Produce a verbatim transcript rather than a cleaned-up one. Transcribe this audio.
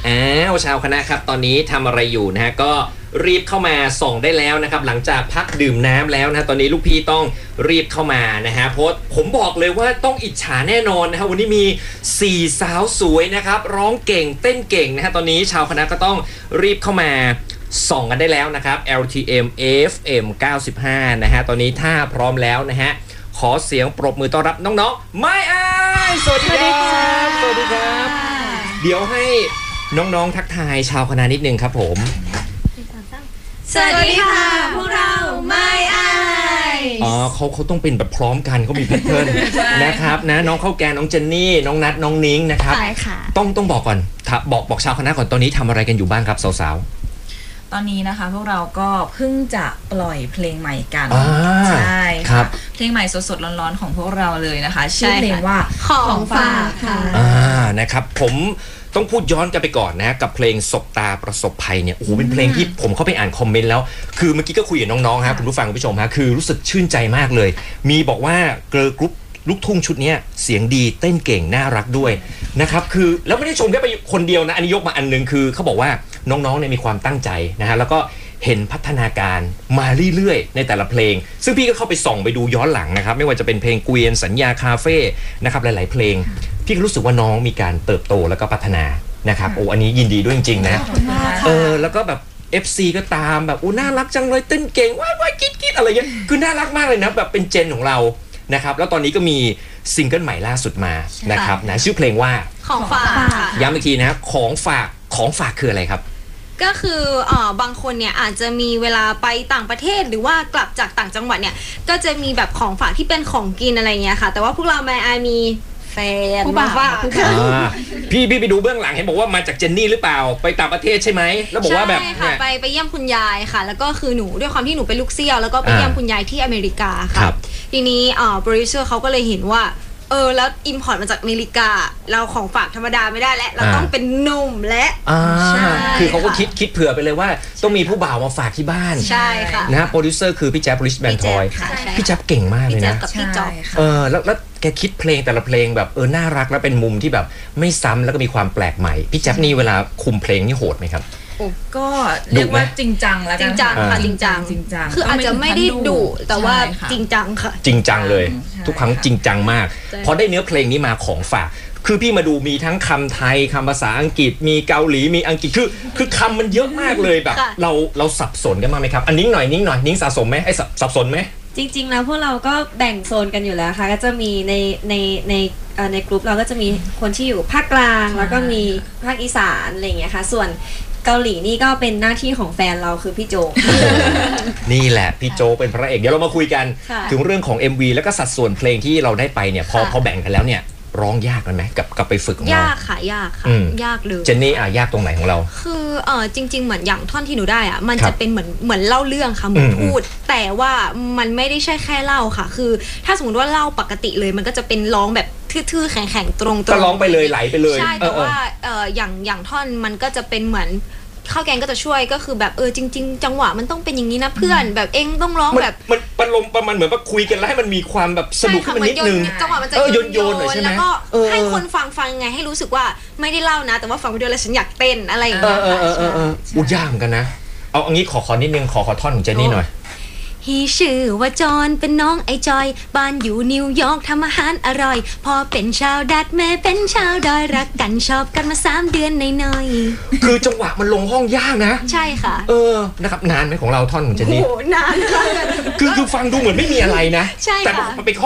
อ้าวชาวคณะครับตอนนี้ทำอะไรอยู่นะฮะก็รีบเข้ามาส่องได้แล้วนะครับหลังจากพักดื่มน้ำแล้วนะตอนนี้ลูกพี่ต้องรีบเข้ามานะฮะเพราะผมบอกเลยว่าต้องอิจฉาแน่นอนนะฮะวันนี้มีสี่สาวสวยนะครับร้องเก่งเต้นเก่งนะฮะตอนนี้ชาวคณะก็ต้องรีบเข้ามาส่องกันได้แล้วนะครับ แอล ที เอ็ม เอฟ เอ็ม เก้าสิบห้านะฮะตอนนี้ถ้าพร้อมแล้วนะฮะขอเสียงปรบมือต้อนรับน้องๆไม่อายสวัสดีครับสวัสดีครับเดี๋ยวให้น้องๆทักทายชาวคณะนิดนึงครับผมสวัสดีค่ะพวกเราไม่อายอ๋อเขาเขาต้องเป็นแบบพร้อมกันเขามีแพทเทิร์นนะครับนะน้องข้าวแกงน้องเจนนี่น้องนัทน้องนิ้งนะครับใช่ค่ะต้องต้องบอกก่อนบอกบอกชาวคณะก่อนตอนนี้ทำอะไรกันอยู่บ้างครับสาวๆตอนนี้นะคะพวกเราก็เพิ่งจะปล่อยเพลงใหม่กันใช่ค่ะเพลงใหม่สดๆร้อนๆของพวกเราเลยนะคะชื่อเพลงว่าของฝากค่ะอ่านะครับผมต้องพูดย้อนกันไปก่อนนะกับเพลงสบตาประสบภัยเนี่ยโอ้โหเป็นเพลงที่ผมเข้าไปอ่านคอมเมนต์แล้วคือเมื่อกี้ก็คุยกับน้องๆฮะคุณผู้ฟังคุณผู้ชมฮะคือรู้สึกชื่นใจมากเลยมีบอกว่าเกิร์ลกรุ๊ปลูกทุ่งชุดนี้เสียงดีเต้นเก่งน่ารักด้วยนะครับคือแล้วไม่ได้ชมแค่ไปคนเดียวนะอันนี้ยกมาอันนึงคือเขาบอกว่าน้องๆเนี่ยมีความตั้งใจนะฮะแล้วก็เห็นพัฒนาการมาเรื่อยๆในแต่ละเพลงซึ่งพี่ก็เข้าไปส่องไปดูย้อนหลังนะครับไม่ว่าจะเป็นเพลงเกวียนสัญญาคาเฟ่นะครับหลายๆเพลงพี่ก็รู้สึกว่าน้องมีการเติบโตแล้วก็พัฒนานะครับโอ้อันนี้ยินดีด้วยจริงๆนะเออแล้วก็แบบ เอฟ ซี ก็ตามแบบโอ้น่ารักจังเลยเต้นเก่งว้ายว้ายกิ๊ดกิ๊ดอะไรเงี้ยคือน่ารักมากเลยนะแบบเป็นเจนของเรานะครับแล้วตอนนี้ก็มีซิงเกิลใหม่ล่าสุดมานะครับนะชื่อเพลงว่าของฝากย้ำอีกทีนะของฝากของฝากคืออะไรครับก็คืออ่อบางคนเนี่ยอาจจะมีเวลาไปต่างประเทศหรือว่ากลับจากต่างจังหวัดเนี่ยก็จะมีแบบของฝากที่เป็นของกินอะไรเงี้ยค่ะแต่ว่าพวกเราไม่อายมีแฟนผู้บ่าวพี่พี่ไปดูเบื้องหลังเห็นบอกว่ามาจากเจนนี่หรือเปล่าไปต่างประเทศใช่ไหมแล้วบอกว่าแบบใช่ค่ะไปไปเยี่ยมคุณยายค่ะแล้วก็คือหนูด้วยความที่หนูเป็นลูกเซี่ยวแล้วก็ไปเยี่ยมคุณยายที่อเมริกาค่ะทีนี้อ่าโปรดิวเซอร์เขาก็เลยเห็นว่าเออแล้วอิมพอร์ตมาจากอเมริกาเราของฝากธรรมดาไม่ได้แล้วเราต้องเป็นนมและคือเขาก็คิดคิดเผื่อไปเลยว่าต้องมีผู้บ่าวมาฝากที่บ้านใช่ค่ะนะโปรดิวเซอร์คือพี่แจ๊บ Rich Band Toy พี่แจ๊บเก่งมากเลยนะกับพี่จ๊อบเออแล้วแล้วแกคิดเพลงแต่ละเพลงแบบเออน่ารักแล้วเป็นมุมที่แบบไม่ซ้ำแล้วก็มีความแปลกใหม่พี่แจ๊บนี่เวลาคุมเพลงนี่โหดไหมครับก็เรียกว่าจริงจังแล้วกันจริงจังค่ะจริงจังจริงจังคืออาจจะไม่ได้ดุแต่ว่าจริงจังค่ะจริงจังเลยทุกครั้งจริงจังมากพอได้เนื้อเพลงนี้มาของฝากคือพี่มาดูมีทั้งคำไทยคำภาษาอังกฤษมีเกาหลีมีอังกฤษคือคือคำมันเยอะมากเลยแบบเราเราสับสนกันบ้างไหมครับอันนิ้งหน่อยนิ้งหน่อยนิ้งสะสมไหมไอ้สับสนไหมจริงๆแล้วพวกเราก็แบ่งโซนกันอยู่แล้วค่ะก็จะมีในในในในกลุ่มเราก็จะมีคนที่อยู่ภาคกลางแล้วก็มีภาคอีสานอะไรอย่างเงี้ยค่ะส่วนเกาหลีนี่ก็เป็นหน้าที่ของแฟนเราคือพี่โจนี่แหละพี่โจเป็นพระเอกเดี๋ยวเรามาคุยกันถึงเรื่องของ เอ็ม วี แล้วก็สัดส่วนเพลงที่เราได้ไปเนี่ยพอพอแบ่งกันแล้วเนี่ยร้องยากไหมกับกับไปฝึกของเรายากค่ะยากค่ะยากเลยเจนนี่อ่ะยากตรงไหนของเราคือเออจริงๆเหมือนอย่างท่อนที่หนูได้อ่ะมันจะเป็นเหมือนเหมือนเล่าเรื่องค่ะเหมือนพูดแต่ว่ามันไม่ได้ใช่แค่เล่าค่ะคือถ้าสมมติว่าเล่าปกติเลยมันก็จะเป็นร้องแบบทื่อๆแข็งๆตรงๆก็ร้องไปเลยไหลไปเลยใช่แต่ว่าเอออย่างอย่างท่อนมันก็จะเป็นเหมือนข้าวแกงก็จะช่วยก็คือแบบเออจริงๆจังหวะมันต้องเป็นอย่างนี้นะเพื่อนแบบเองต้องร้องแบบมันมันลมประมาณเหมือนว่าคุยกันแล้วให้มันมีความแบบสนุกขึ้นมานิดนึงจังหวะมันจะโยนโยนแล้วก็ให้คนฟังฟังไงให้รู้สึกว่าไม่ได้เล่านะแต่ว่าฟังไปด้วยแล้วฉันอยากเต้นอะไรอย่างเงี้ยค่ะอุ้ยยากเหมือนกันนะเอาอันนี้ขอขอนิดนึงขอขอท่อนของเจนนี่หน่อยฮีชื่อว่าจอนเป็นน้องไอจอยบ้านอยู่นิวยอร์กทำอาหารอร่อยพอเป็นชาวดัตแม่เป็นชาวดอยรักกันชอบกันมาสามเดือนในน้อยคือจังหวะมันลงห้องยากนะใช่ค่ะเออนะครับนานไหมของเราท่อนของเจนนี่โอ้นานค่ะคือคือฟังดูเหมือนไม่มีอะไรนะใช่ค่ะแต่มันเป็น